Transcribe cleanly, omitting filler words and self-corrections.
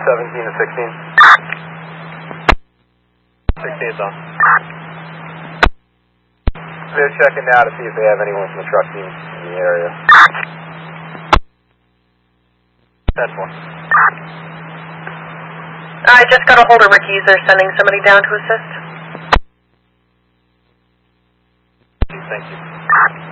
17 to 16. 16 is on. They're checking now to see if they have anyone from the truck team in the area. 10-4. I just got a hold of Ricky's. They're sending somebody down to assist. Thank you.